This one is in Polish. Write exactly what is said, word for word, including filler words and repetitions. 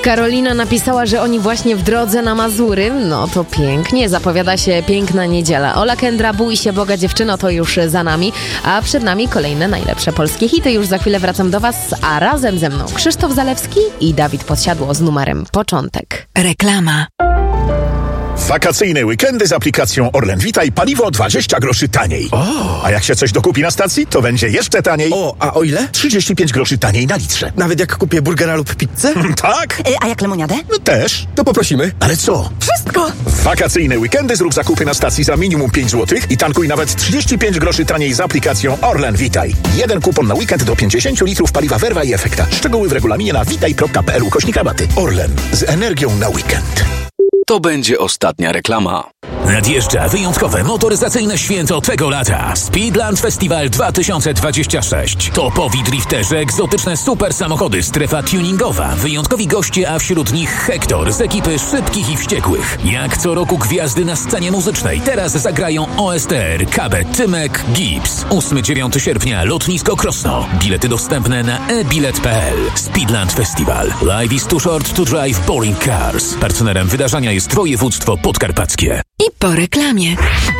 Karolina napisała, że oni właśnie w drodze na Mazury. No to pięknie, zapowiada się piękna niedziela. Ola Kendra, bój się Boga dziewczyno, to już za nami, a przed nami kolejne najlepsze polskie hity. Już za chwilę wracam do Was, a razem ze mną Krzysztof Zalewski i Dawid Podsiadło z numerem Początek. Reklama. Wakacyjne weekendy z aplikacją Orlen Witaj, paliwo dwadzieścia groszy taniej. O. A jak się coś dokupi na stacji, to będzie jeszcze taniej. O, a o ile? trzydzieści pięć groszy taniej na litrze. Nawet jak kupię burgera lub pizzę? Tak? Y, a jak lemoniadę? No też. To poprosimy. Ale co? Wszystko! W wakacyjne weekendy zrób zakupy na stacji za minimum pięć złotych i tankuj nawet trzydzieści pięć groszy taniej z aplikacją Orlen Witaj. Jeden kupon na weekend do pięćdziesiąt litrów paliwa Verva i Efekta. Szczegóły w regulaminie na witaj kropka p l ukośnik rabaty. Orlen. Z energią na weekend. To będzie ostatnia reklama. Nadjeżdża wyjątkowe motoryzacyjne święto tego lata. Speedland Festival dwa tysiące dwadzieścia sześć. Topowi drifterzy, egzotyczne super samochody, strefa tuningowa, wyjątkowi goście, a wśród nich Hektor z ekipy Szybkich i Wściekłych. Jak co roku gwiazdy na scenie muzycznej. Teraz zagrają O S T R, K B, Tymek, Gibbs. ósmego do dziewiątego sierpnia, lotnisko Krosno. Bilety dostępne na e bilet kropka p l. Speedland Festival. Life is too short to drive boring cars. Partnerem wydarzenia jest województwo podkarpackie. I po reklamie.